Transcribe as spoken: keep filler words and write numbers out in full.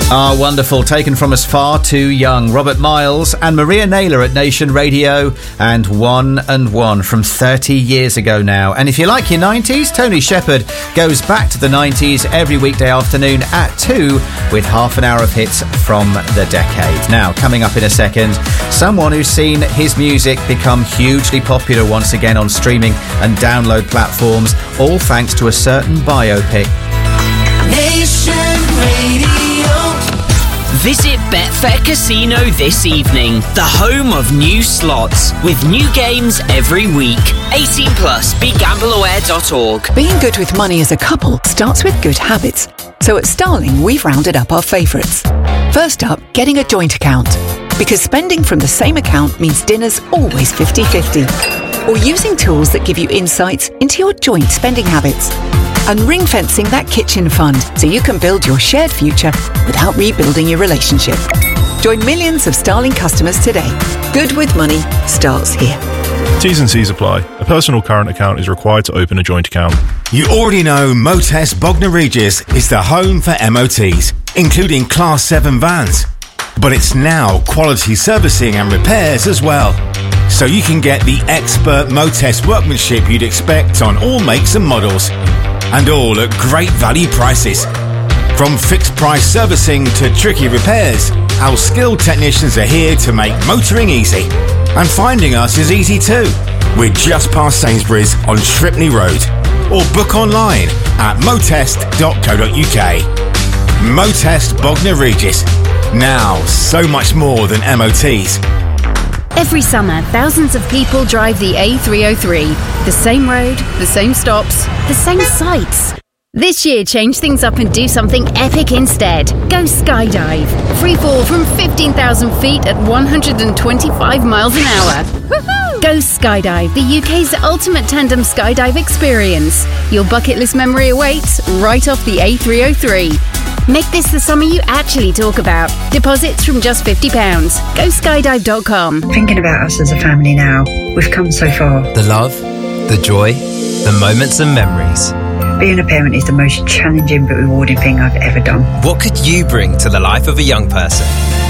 Ah, wonderful. Taken from us far too young. Robert Miles and Maria Naylor at Nation Radio, and One and One from thirty years ago now. And if you like your nineties, Tony Shepherd goes back to the nineties every weekday afternoon at two with half an hour of hits from the decade. Now, coming up in a second, someone who's seen his music become hugely popular once again on streaming and download platforms, all thanks to a certain biopic. Nation Radio. Visit Betfair Casino this evening, the home of new slots, with new games every week. eighteen plus, be gamble aware dot org. Being good with money as a couple starts with good habits. So at Starling, we've rounded up our favourites. First up, getting a joint account. Because spending from the same account means dinner's always fifty-fifty. Or using tools that give you insights into your joint spending habits. And ring-fencing that kitchen fund so you can build your shared future without rebuilding your relationship. Join millions of Starling customers today. Good with money starts here. T's and C's apply. A personal current account is required to open a joint account. You already know Motest Bognor Regis is the home for M O Ts, including Class seven vans. But it's now quality servicing and repairs as well. So you can get the expert Motest workmanship you'd expect on all makes and models. And all at great value prices. From fixed price servicing to tricky repairs, our skilled technicians are here to make motoring easy. And finding us is easy too. We're just past Sainsbury's on Shripney Road. Or book online at motest dot co dot uk. Motest Bognor Regis. Now, so much more than M O Ts. Every summer, thousands of people drive the A three oh three. The same road, the same stops, the same sights. This year, change things up and do something epic instead. Go skydive. Free fall from fifteen thousand feet at one hundred twenty-five miles an hour. Woohoo! Go skydive, the U K's ultimate tandem skydive experience. Your bucket list memory awaits right off the A three oh three. Make this the summer you actually talk about. Deposits from just fifty pounds. Go skydive dot com. Thinking about us as a family now, we've come so far. The love, the joy, the moments and memories. Being a parent is the most challenging but rewarding thing I've ever done. What could you bring to the life of a young person?